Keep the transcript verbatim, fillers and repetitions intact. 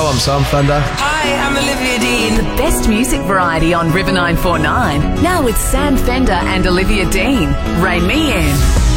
Hello, I'm Sam Fender. Hi, I'm Olivia Dean. The best music variety on River nine four nine. Now with Sam Fender and Olivia Dean. Rain Me In.